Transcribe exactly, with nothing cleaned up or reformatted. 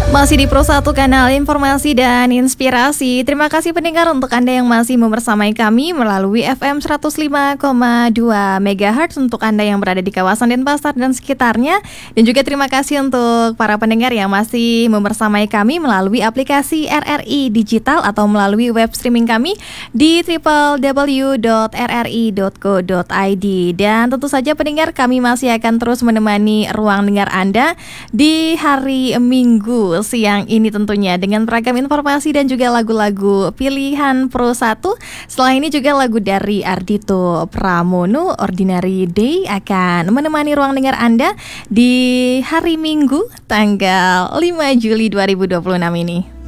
Masih di Pro satu Kanal Informasi dan Inspirasi. Terima kasih pendengar untuk Anda yang masih membersamai kami melalui F M seratus lima koma dua megahertz untuk Anda yang berada di kawasan Denpasar dan sekitarnya. Dan juga terima kasih untuk para pendengar yang masih membersamai kami melalui aplikasi R R I Digital atau melalui web streaming kami di w w w dot r r i dot co dot i d. Dan tentu saja pendengar, kami masih akan terus menemani ruang dengar Anda di hari Minggu siang ini tentunya dengan beragam informasi dan juga lagu-lagu pilihan Pro satu. Setelah ini juga lagu dari Ardhito Pramono, Ordinary Day, akan menemani ruang dengar Anda di hari Minggu tanggal lima Juli dua ribu dua puluh enam ini.